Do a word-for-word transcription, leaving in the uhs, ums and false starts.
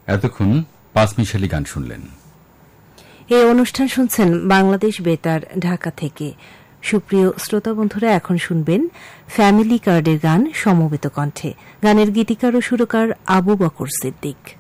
এতক্ষণ পাঁচ মিশালি গান শুনলেন। এই অনুষ্ঠান শুনছেন বাংলাদেশ বেতার ঢাকা থেকে। সুপ্রিয় শ্রোতা বন্ধুরা, এখন শুনবেন ফ্যামিলি কার্ডের গান সমবেত কণ্ঠে। গানের গীতিকার ও সুরকার আবু বকর সিদ্দিক।